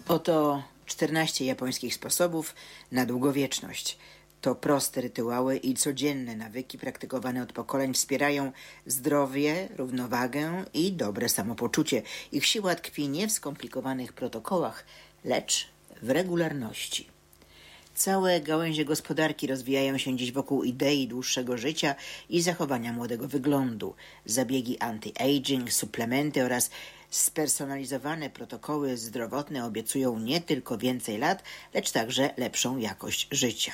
Oto 14 japońskich sposobów na długowieczność. To proste rytuały i codzienne nawyki praktykowane od pokoleń wspierają zdrowie, równowagę i dobre samopoczucie. Ich siła tkwi nie w skomplikowanych protokołach, lecz w regularności. Całe gałęzie gospodarki rozwijają się dziś wokół idei dłuższego życia i zachowania młodego wyglądu. Zabiegi anti-aging, suplementy oraz spersonalizowane protokoły zdrowotne obiecują nie tylko więcej lat, lecz także lepszą jakość życia.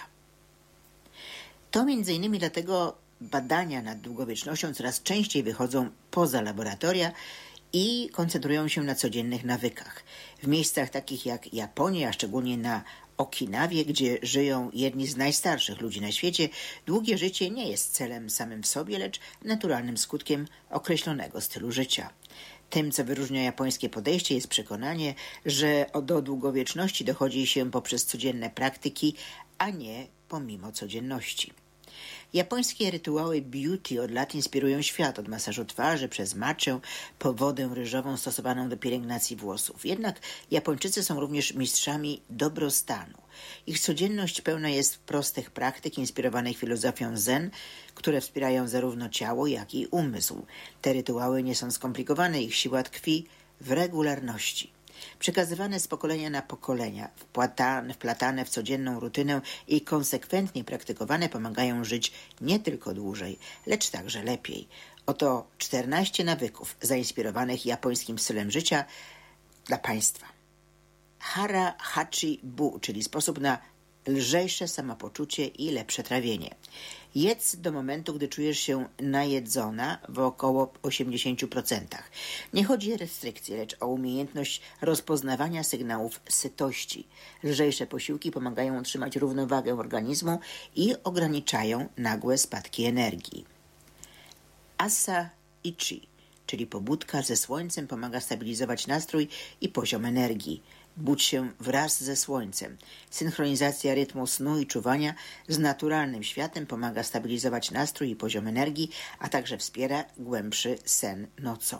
To m.in. dlatego badania nad długowiecznością coraz częściej wychodzą poza laboratoria i koncentrują się na codziennych nawykach. W miejscach takich jak Japonia, a szczególnie na Okinawie, gdzie żyją jedni z najstarszych ludzi na świecie, długie życie nie jest celem samym w sobie, lecz naturalnym skutkiem określonego stylu życia. Tym, co wyróżnia japońskie podejście, jest przekonanie, że do długowieczności dochodzi się poprzez codzienne praktyki, a nie pomimo codzienności. Japońskie rytuały beauty od lat inspirują świat, od masażu twarzy przez matchę po wodę ryżową stosowaną do pielęgnacji włosów. Jednak Japończycy są również mistrzami dobrostanu. Ich codzienność pełna jest prostych praktyk inspirowanych filozofią zen, które wspierają zarówno ciało, jak i umysł. Te rytuały nie są skomplikowane, ich siła tkwi w regularności. Przekazywane z pokolenia na pokolenia, wplatane w codzienną rutynę i konsekwentnie praktykowane pomagają żyć nie tylko dłużej, lecz także lepiej. Oto 14 nawyków zainspirowanych japońskim stylem życia dla Państwa. Hara Hachi Bu, czyli sposób na lżejsze samopoczucie i lepsze trawienie. Jedz do momentu, gdy czujesz się najedzona w około 80%. Nie chodzi o restrykcje, lecz o umiejętność rozpoznawania sygnałów sytości. Lżejsze posiłki pomagają utrzymać równowagę organizmu i ograniczają nagłe spadki energii. Asa Ichi, czyli pobudka ze słońcem, pomaga stabilizować nastrój i poziom energii. Budź się wraz ze słońcem. Synchronizacja rytmu snu i czuwania z naturalnym światem pomaga stabilizować nastrój i poziom energii, a także wspiera głębszy sen nocą.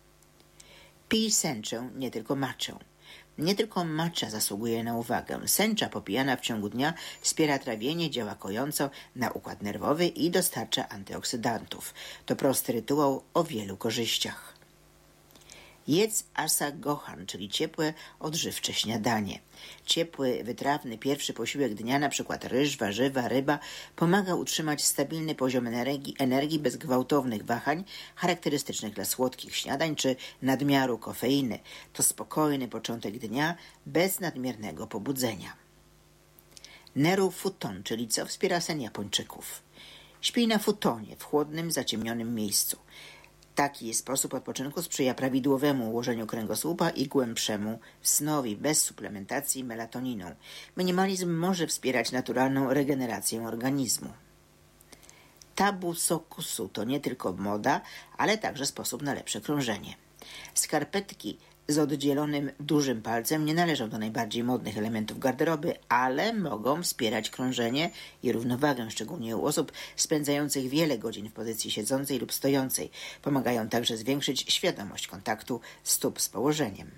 Pij senczę, nie tylko matchę. Nie tylko matcha zasługuje na uwagę. Sencza popijana w ciągu dnia wspiera trawienie, działa kojąco na układ nerwowy i dostarcza antyoksydantów. To prosty rytuał o wielu korzyściach. Jedz asa gohan, czyli ciepłe, odżywcze śniadanie. Ciepły, wytrawny pierwszy posiłek dnia, np. ryż, warzywa, ryba, pomaga utrzymać stabilny poziom energii bez gwałtownych wahań charakterystycznych dla słodkich śniadań czy nadmiaru kofeiny. To spokojny początek dnia bez nadmiernego pobudzenia. Neru futon, czyli co wspiera sen Japończyków. Śpij na futonie, w chłodnym, zaciemnionym miejscu. Taki sposób odpoczynku sprzyja prawidłowemu ułożeniu kręgosłupa i głębszemu snowi bez suplementacji melatoniną. Minimalizm może wspierać naturalną regenerację organizmu. Tabu sokusu to nie tylko moda, ale także sposób na lepsze krążenie. Skarpetki z oddzielonym dużym palcem nie należą do najbardziej modnych elementów garderoby, ale mogą wspierać krążenie i równowagę, szczególnie u osób spędzających wiele godzin w pozycji siedzącej lub stojącej. Pomagają także zwiększyć świadomość kontaktu stóp z położeniem.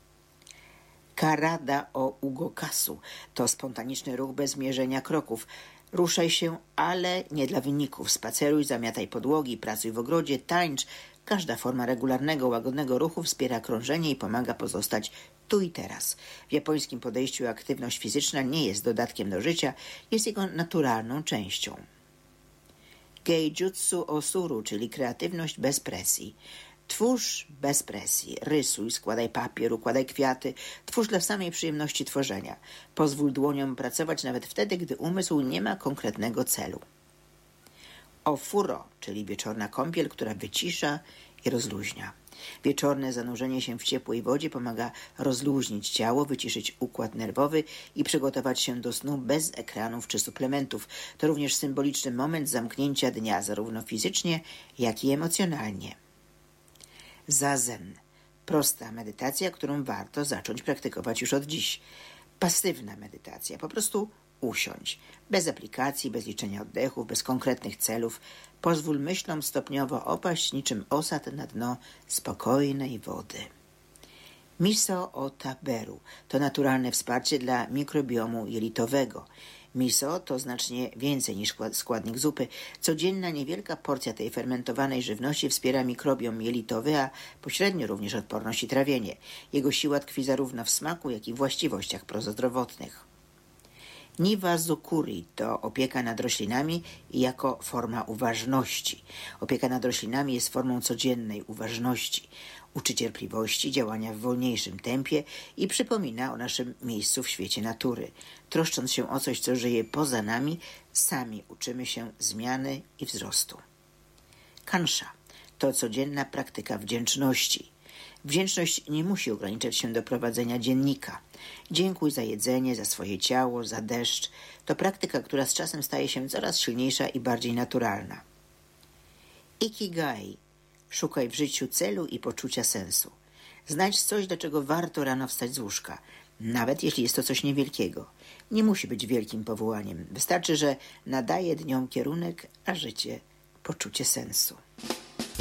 Karada o ugokasu to spontaniczny ruch bez mierzenia kroków. Ruszaj się, ale nie dla wyników. Spaceruj, zamiataj podłogi, pracuj w ogrodzie, tańcz. Każda forma regularnego, łagodnego ruchu wspiera krążenie i pomaga pozostać tu i teraz. W japońskim podejściu aktywność fizyczna nie jest dodatkiem do życia, jest jego naturalną częścią. Geijutsu osuru, czyli kreatywność bez presji. Twórz bez presji, rysuj, składaj papier, układaj kwiaty, twórz dla samej przyjemności tworzenia. Pozwól dłoniom pracować nawet wtedy, gdy umysł nie ma konkretnego celu. Ofuro, czyli wieczorna kąpiel, która wycisza i rozluźnia. Wieczorne zanurzenie się w ciepłej wodzie pomaga rozluźnić ciało, wyciszyć układ nerwowy i przygotować się do snu bez ekranów czy suplementów. To również symboliczny moment zamknięcia dnia, zarówno fizycznie, jak i emocjonalnie. Zazen. Prosta medytacja, którą warto zacząć praktykować już od dziś. Pasywna medytacja. Po prostu usiądź. Bez aplikacji, bez liczenia oddechów, bez konkretnych celów. Pozwól myślom stopniowo opaść niczym osad na dno spokojnej wody. Miso Otaberu to naturalne wsparcie dla mikrobiomu jelitowego. Miso to znacznie więcej niż składnik zupy. Codzienna niewielka porcja tej fermentowanej żywności wspiera mikrobiom jelitowy, a pośrednio również odporność i trawienie. Jego siła tkwi zarówno w smaku, jak i właściwościach prozdrowotnych. Niwazukuri to opieka nad roślinami jako forma uważności. Opieka nad roślinami jest formą codziennej uważności. Uczy cierpliwości, działania w wolniejszym tempie i przypomina o naszym miejscu w świecie natury. Troszcząc się o coś, co żyje poza nami, sami uczymy się zmiany i wzrostu. Kansha to codzienna praktyka wdzięczności. Wdzięczność nie musi ograniczać się do prowadzenia dziennika. Dziękuj za jedzenie, za swoje ciało, za deszcz. To praktyka, która z czasem staje się coraz silniejsza i bardziej naturalna. Ikigai. Szukaj w życiu celu i poczucia sensu. Znajdź coś, do czego warto rano wstać z łóżka, nawet jeśli jest to coś niewielkiego. Nie musi być wielkim powołaniem. Wystarczy, że nadaje dniom kierunek, a życie poczucie sensu.